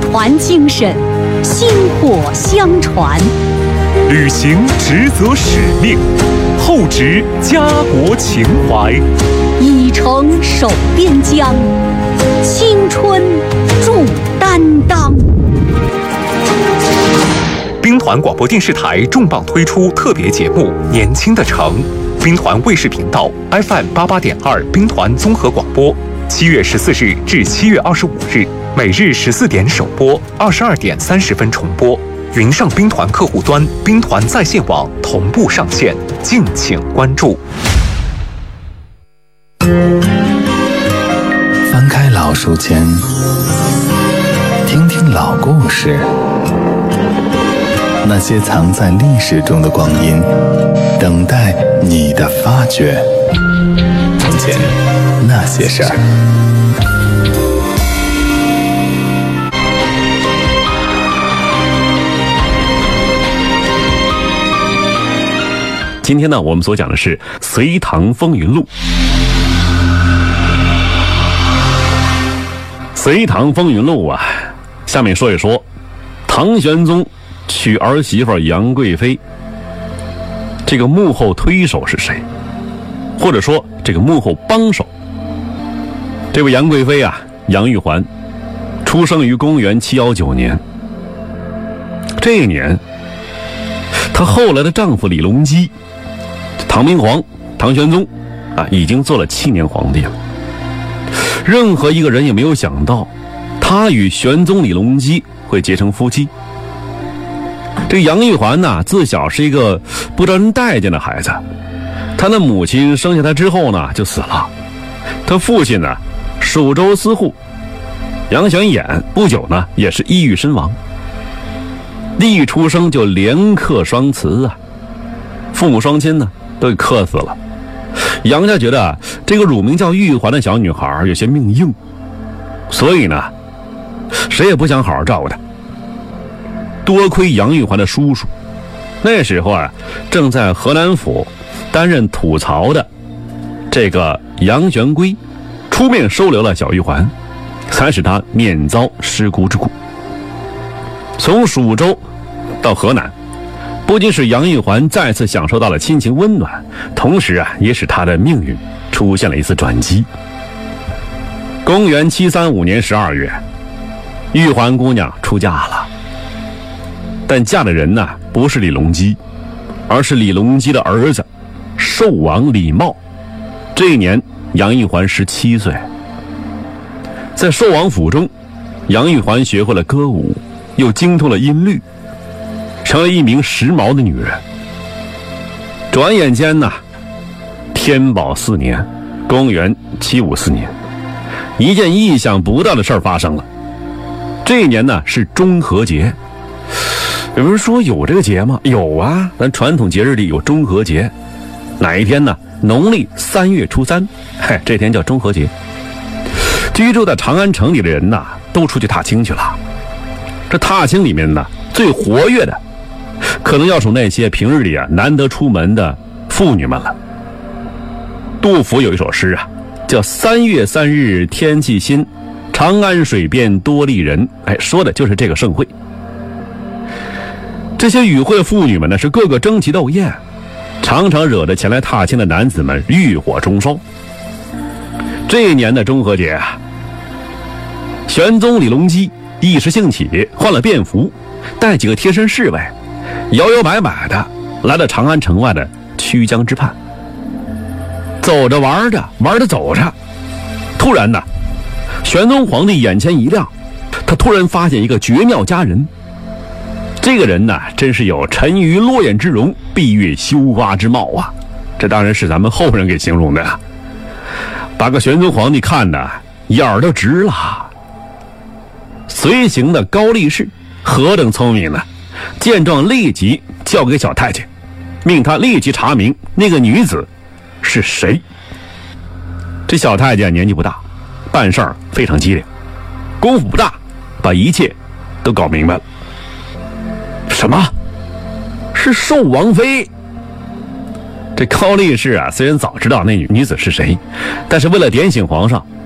传精神，薪火相传， 履行职责使命，厚植家国情怀， 以诚守边疆，青春铸担当。 兵团广播电视台重磅推出特别节目《年轻的城》，兵团卫视频道 FM88.2兵团综合广播，7月14日至7月25日，每日14点首播，22点30分重播。云上兵团客户端、兵团在线网同步上线，敬请关注。 翻开老书签，听听老故事，那些藏在历史中的光阴，等待你的发掘。从前那些事儿。 今天呢，我们所讲的是《隋唐风云录》。《隋唐风云录》啊，下面说一说唐玄宗娶儿媳妇杨贵妃，这个幕后推手是谁？或者说这个幕后帮手。这位杨贵妃啊，杨玉环，出生于公元719年。这一年，她后来的丈夫李隆基，唐明皇唐玄宗啊，已经做了7年皇帝了。任何一个人也没有想到，他与玄宗李隆基会结成夫妻。这个杨玉环呢，自小是一个不招人待见的孩子。他的母亲生下他之后呢，就死了。他父亲呢，蜀州司户杨玄琰，不久呢，也是抑郁身亡。一出生就连克双慈啊，父母双亲呢都给克死了。杨家觉得这个乳名叫玉环的小女孩有些命硬，所以呢，谁也不想好好照顾她。多亏杨玉环的叔叔，那时候啊，正在河南府担任土曹的这个杨玄圭，出面收留了小玉环，才使她免遭失孤之苦。从蜀州到河南，不仅使杨玉环再次享受到了亲情温暖，同时啊，也使她的命运出现了一次转机。公元735年12月，玉环姑娘出嫁了，但嫁的人呢，不是李隆基，而是李隆基的儿子寿王李瑁。这一年，杨玉环17岁。在寿王府中，杨玉环学会了歌舞，又精通了音律，成了一名时髦的女人。转眼间呢，天宝4年，公元754年，一件意想不到的事儿发生了。这一年呢，是中和节。有人说有这个节吗？有啊，咱传统节日里有中和节。哪一天呢？农历3月初3，这天叫中和节。居住在长安城里的人呢，都出去踏青去了。这踏青里面呢，最活跃的可能要数那些平日里啊难得出门的妇女们了。杜甫有一首诗啊，叫3月3日天气新，长安水边多丽人。说的就是这个盛会。这些与会的妇女们呢，是个个争奇斗艳，常常惹得前来踏青的男子们欲火中烧。这一年的中和节啊，玄宗李隆基一时兴起，换了便服，带几个贴身侍卫，摇摇摆摆的来到长安城外的曲江之畔。走着玩着，玩着走着，突然呢，玄宗皇帝眼前一亮，他突然发现一个绝妙佳人。这个人呢，真是有沉鱼落雁之容，闭月羞花之貌啊！这当然是咱们后人给形容的啊，把个玄宗皇帝看的眼儿都直了。随行的高力士何等聪明呢？见状立即交给小太监，命他立即查明那个女子是谁。这小太监年纪不大，办事儿非常机灵，功夫不大，把一切都搞明白了。什么？是寿王妃？这高力士啊，虽然早知道那女子是谁，但是为了点醒皇上，